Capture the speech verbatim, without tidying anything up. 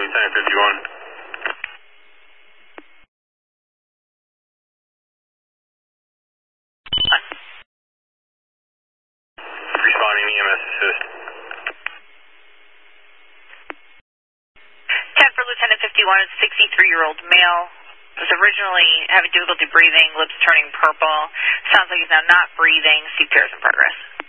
Lieutenant fifty-one. Responding E M S assist. ten for Lieutenant fifty-one, a sixty-three-year-old male. Was originally having difficulty breathing, lips turning purple. Sounds like he's now not breathing. C P R is in progress.